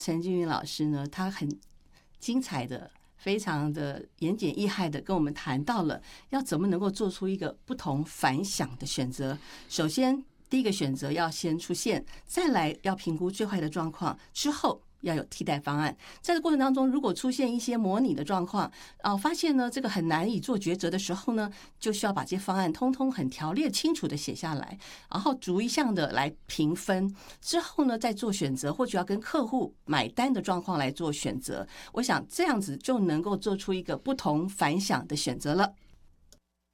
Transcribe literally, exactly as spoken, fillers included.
陈金云老师呢，他很精彩的、非常的言简意赅的跟我们谈到了要怎么能够做出一个不同凡响的选择。首先，第一个选择要先出现，再来要评估最坏的状况，之后要有替代方案。在这过程当中，如果出现一些模拟的状况，啊，发现呢这个很难以做抉择的时候呢，就需要把这些方案通通很条列清楚的写下来，然后逐一项的来评分，之后呢再做选择，或许要跟客户买单的状况来做选择。我想这样子就能够做出一个不同凡响的选择了。